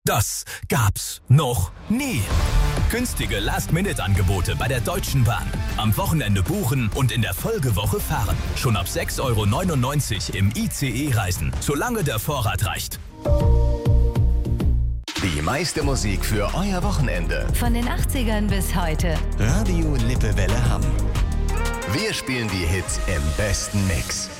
Das gab's noch nie. Günstige Last-Minute-Angebote bei der Deutschen Bahn. Am Wochenende buchen und in der Folgewoche fahren. Schon ab 6,99 € im ICE reisen, solange der Vorrat reicht. Die meiste Musik für euer Wochenende. Von den 80ern bis heute. Radio Lippewelle Hamm. Wir spielen die Hits im besten Mix.